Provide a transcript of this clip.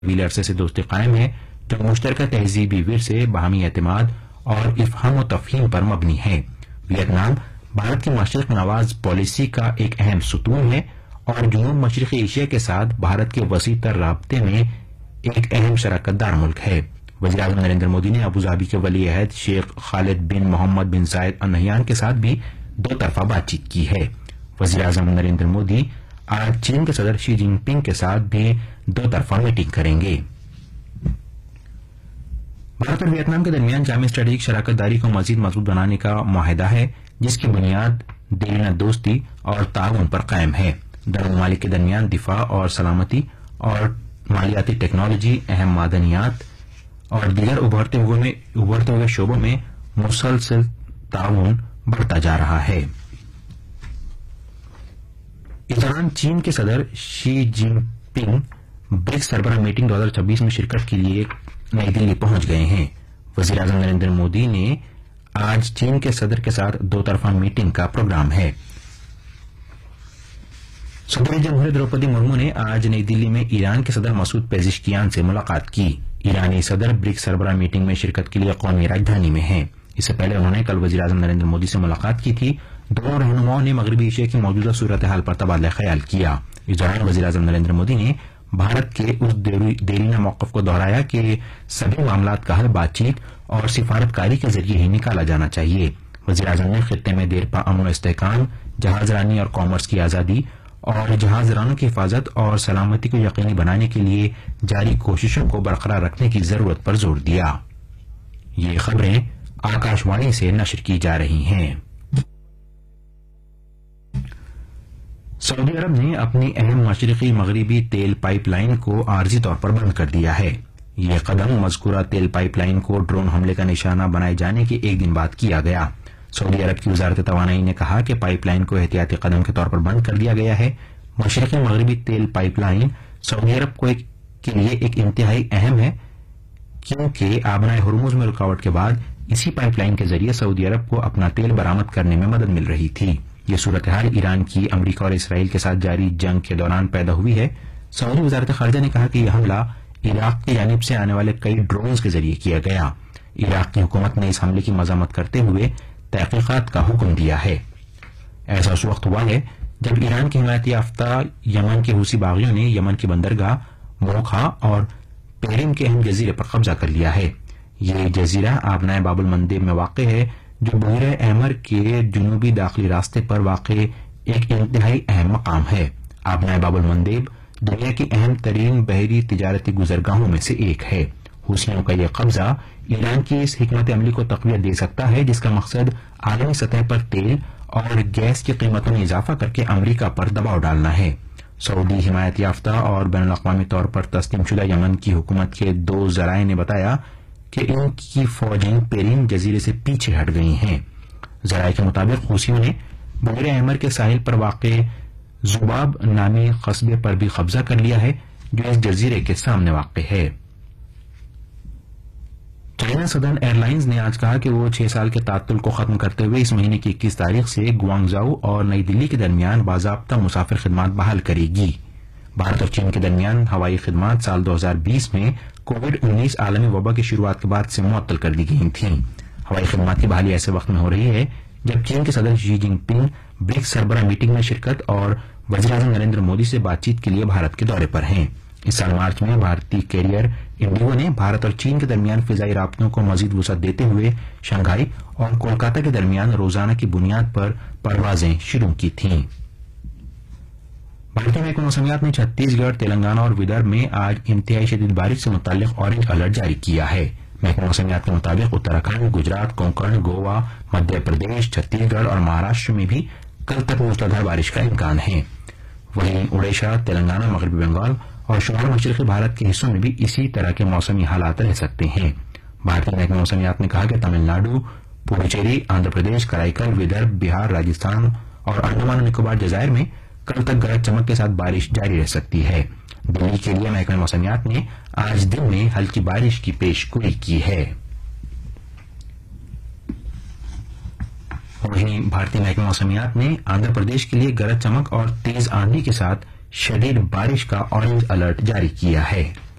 طویل عرصے سے دوستی قائم ہے جو مشترکہ تہذیبی ورثے، باہمی اعتماد اور افہام و تفہیم پر مبنی ہے۔ ویتنام بھارت کی مشرق نواز پالیسی کا ایک اہم ستون ہے اور جنوب مشرقی ایشیا کے ساتھ بھارت کے وسیع تر رابطے میں ایک اہم شراکت دار ملک ہے۔ وزیراعظم نریندر مودی نے ابوظہبی کے ولی عہد شیخ خالد بن محمد بن زائد ال نہیان کے ساتھ بھی دو طرفہ بات چیت کی ہے۔ وزیراعظم نریندر مودی آج چین کے صدر شی جن پنگ کے ساتھ بھی دو طرفہ میٹنگ کریں گے۔ بھارت اور ویتنام کے درمیان جامع اسٹریٹجک شراکت داری کو مزید مضبوط بنانے کا معاہدہ ہے جس کی بنیاد دیرینہ دوستی اور تعاون پر قائم ہے۔ دونوں ممالک کے درمیان دفاع اور سلامتی اور مالیاتی ٹیکنالوجی، اہم معدنیات اور دیگر ابھرتے ہوئے شعبوں میں مسلسل تعاون بڑھتا جا رہا ہے۔ اس دوران چین کے صدر شی جن پنگ برکس سربراہ میٹنگ 2026 میں شرکت کے لیے نئی دلی پہنچ گئے ہیں۔ وزیراعظم نریندر مودی نے آج چین کے صدر کے ساتھ دو طرفہ میٹنگ کا پروگرام ہے۔ صدر جمہوریہ دروپدی مرمو نے آج نئی دلی میں ایران کے صدر مسعود پیزشکیان سے ملاقات کی۔ ایرانی صدر برکس سربراہ میٹنگ میں شرکت کے لیے قومی راجدھانی میں ہیں۔ اس سے پہلے انہوں نے کل وزیراعظم نریندر مودی سے ملاقات کی تھی۔ دونوں رہنماؤں نے مغربی ایشیا کی موجودہ صورتحال پر تبادلہ خیال کیا۔ اس دوران وزیراعظم نریندر مودی نے بھارت کے اس دیرینہ موقف کو دہرایا کہ سبھی معاملات کا حل بات چیت اور سفارتکاری کے ذریعے ہی نکالا جانا چاہیے۔ وزیراعظم نے خطے میں دیرپا امن و استحکام، جہاز رانی اور کامرس کی آزادی اور جہاز رانوں کی حفاظت اور سلامتی کو یقینی بنانے کے لیے جاری کوششوں کو برقرار رکھنے کی ضرورت پر زور دیا۔ یہ خبریں آکاشوانی سے نشر کی جا رہی ہیں۔ سعودی عرب نے اپنی اہم مشرقی مغربی تیل پائپ لائن کو عارضی طور پر بند کر دیا ہے۔ یہ قدم مذکورہ تیل پائپ لائن کو ڈرون حملے کا نشانہ بنائے جانے کے ایک دن بعد کیا گیا۔ سعودی عرب کی وزارت توانائی نے کہا کہ پائپ لائن کو احتیاطی قدم کے طور پر بند کر دیا گیا ہے۔ مشرقی مغربی تیل پائپ لائن سعودی عرب کے لیے ایک انتہائی اہم ہے کیونکہ آبنائے ہرمز میں رکاوٹ کے بعد اسی پائپ لائن کے ذریعے سعودی عرب کو اپنا تیل برآمد کرنے میں مدد مل رہی تھی۔ یہ صورتحال ایران کی امریکہ اور اسرائیل کے ساتھ جاری جنگ کے دوران پیدا ہوئی ہے۔ سعودی وزارت خارجہ نے کہا کہ یہ حملہ عراق کی جانب سے آنے والے کئی ڈرونز کے ذریعے کیا گیا۔ عراق کی حکومت نے اس حملے کی مذمت کرتے ہوئے تحقیقات کا حکم دیا ہے۔ ایسا اس وقت ہوا ہے جب ایران کی حمایت یافتہ یمن کے حوثی باغیوں نے یمن کی بندرگاہ موکھا اور پیریم کے اہم جزیرے پر قبضہ کر لیا ہے۔ یہ جزیرہ آبنائے باب المندیب میں واقع ہے جو بحیرہ احمر کے جنوبی داخلی راستے پر واقع ایک انتہائی اہم مقام ہے۔ آبنائے باب المندیب دنیا کی اہم ترین بحری تجارتی گزرگاہوں میں سے ایک ہے۔ حوثیوں کا یہ قبضہ ایران کی اس حکمت عملی کو تقویت دے سکتا ہے جس کا مقصد عالمی سطح پر تیل اور گیس کی قیمتوں میں اضافہ کر کے امریکہ پر دباؤ ڈالنا ہے۔ سعودی حمایت یافتہ اور بین الاقوامی طور پر تسلیم شدہ یمن کی حکومت کے دو ذرائع نے بتایا کہ ان کی فوجیں پیریم جزیرے سے پیچھے ہٹ گئی ہیں۔ ذرائع کے مطابق حوثیوں نے بحیرہ احمر کے ساحل پر واقع زباب نامی قصبے پر بھی قبضہ کر لیا ہے جو اس جزیرے کے سامنے واقع ہے۔ چائنا سدرن ایئر لائنز نے آج کہا کہ وہ 6 سال کے تعطل کو ختم کرتے ہوئے اس مہینے کی 21 تاریخ سے گوانگژاؤ اور نئی دلی کے درمیان باضابطہ مسافر خدمات بحال کرے گی۔ بھارت اور چین کے درمیان ہوائی خدمات سال 2020 میں کووڈ-19 عالمی وبا کی شروعات کے بعد سے معطل کر دی گئی تھیں۔ ہوائی خدمات کی بحالی ایسے وقت میں ہو رہی ہے جب چین کے صدر شی جن پنگ برکس سربراہ میٹنگ میں شرکت اور وزیراعظم نریندر مودی سے بات چیت کے لیے بھارت کے دورے پر ہیں۔ اس سال مارچ میں بھارتی کیریئر انڈیگو نے بھارت اور چین کے درمیان فضائی رابطوں کو مزید وسعت دیتے ہوئے شنگھائی اور کولکاتہ کے درمیان روزانہ کی بنیاد پر پروازیں شروع کی تھیں۔ بھارتی محکمہ موسمیات نے چھتیس گڑھ، تلنگانہ اور ودربھ میں آج انتہائی شدید بارش سے متعلق اورنج الرٹ جاری کیا ہے۔ محکمہ موسمیات کے مطابق اتراکھنڈ، گجرات، کونکن، گوا، مدھیہ پردیش، چھتیس گڑھ اور مہاراشٹر میں بھی کل تک موسلادھار بارش کا امکان ہے۔ وہیں اڑیسہ، تلنگانہ، مغربی بنگال اور شمال مشرقی بھارت کے حصوں میں بھی اسی طرح کے موسمی حالات رہ سکتے ہیں۔ بھارتی محکمہ موسمیات نے کہا کہ تمل ناڈو، پڈوچیری، آندھرا پردیش، کرائی، ودربھ، بہار، راجستھان اور انڈمان و نکوبار جزائر میں کل تک گرج چمک کے ساتھ بارش جاری رہ سکتی ہے۔ دلی کے لیے محکمہ موسمیات نے آج دن میں ہلکی بارش کی پیش گوئی کی ہے۔ وہیں بھارتی محکمہ موسمیات نے آندھرا پردیش کے لیے گرج چمک اور تیز آندھی کے ساتھ شدید بارش کا اورنج الرٹ جاری کیا ہے۔